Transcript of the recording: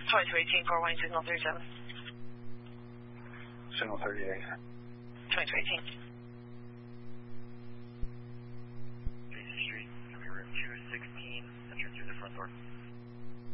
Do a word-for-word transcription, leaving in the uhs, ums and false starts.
twenty-two eighteen, four one signal thirty-seven. Signal thirty-eight. twenty-two eighteen.